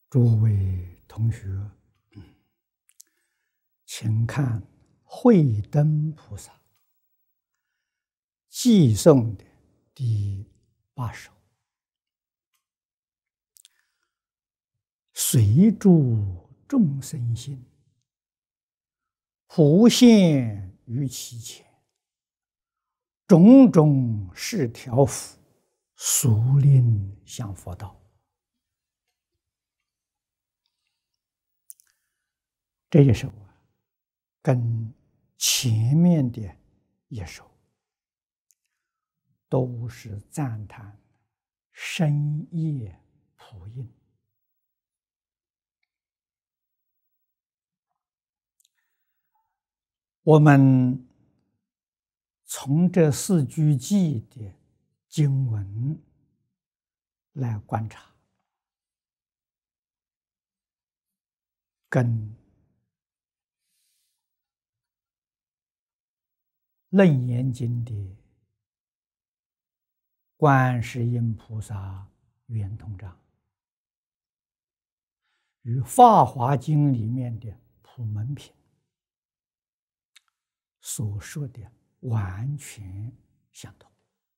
诸位同学，请看慧灯菩萨寄颂的第8首：随诸众生心，普现于其前，种种是调伏，俗令向佛道。这一首跟前面的一首都是赞叹深夜普印。我们从这4句偈的经文来观察，跟楞严经的观世音菩萨圆通章，与法华经里面的普门品所说的完全相同。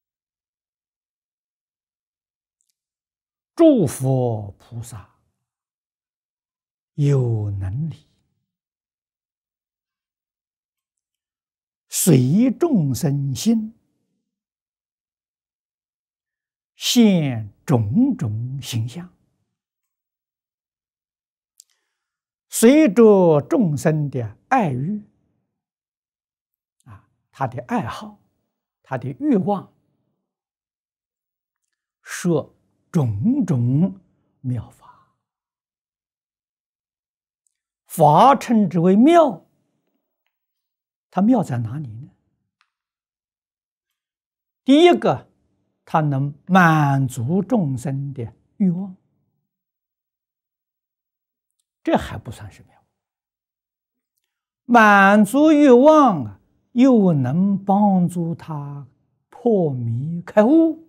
诸佛菩萨有能力随众生心，现种种形象，随着众生的爱欲他的爱好，他的欲望，说种种妙法。法称之为妙，它妙在哪里呢？第一个，它能满足众生的欲望，这还不算是妙。满足欲望又能帮助他破迷开悟，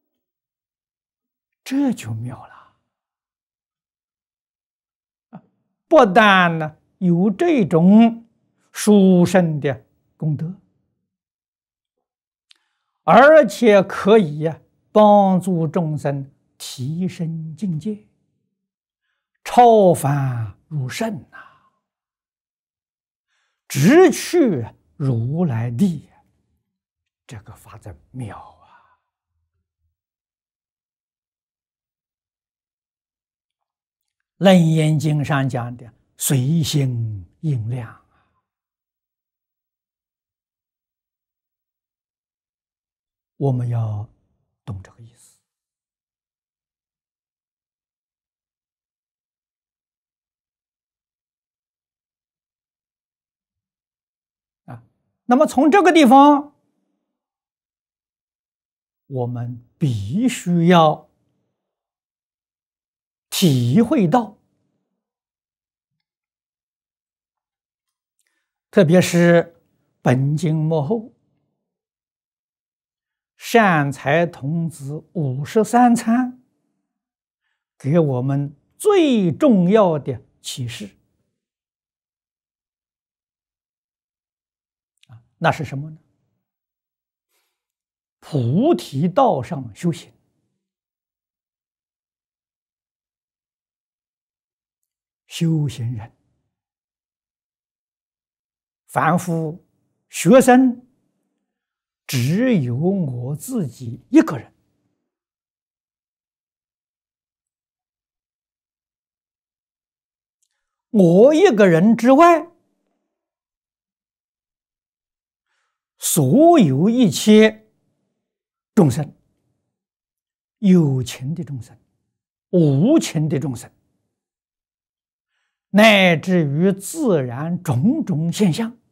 这就妙了。不但呢有这种殊胜的功德，而且可以帮助众生提升境界，超凡入圣直去如来地，这个法子妙啊！楞严经上讲的随心应量，我们要懂这个意思。那么从这个地方，我们必须要体会到，特别是本经末后善财童子53参给我们最重要的启示。那是什么呢？菩提道上修行，修行人、凡夫、学生，只有我自己一个人。我一个人之外，所有一切众生，有情的众生，无情的众生，乃至于自然种种现象，